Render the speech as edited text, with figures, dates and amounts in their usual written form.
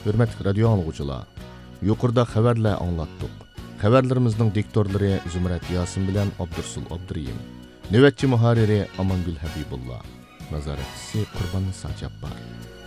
Hürmetli radio anlıqçılar, yuqorida xabarlar anglatdik. Xabarlarimizning diktorlari Zumrat Yasin bilan Abdursul Abduriyim. Navbatchi muharriri Amangul Habibullah. Nazoratchisi Qurbon Nisa Jabbar.